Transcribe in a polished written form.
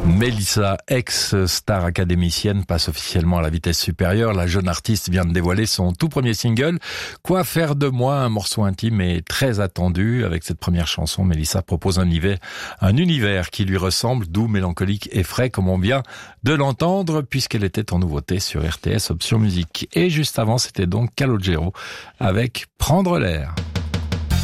Mélissa, ex-star académicienne, passe officiellement à la vitesse supérieure. La jeune artiste vient de dévoiler son tout premier single. Quoi faire de moi, un morceau intime et très attendu. Avec cette première chanson, Mélissa propose un univers qui lui ressemble, doux, mélancolique et frais, comme on vient de l'entendre, puisqu'elle était en nouveauté sur RTS Option Musique. Et juste avant, c'était donc Calogero avec Prendre l'air.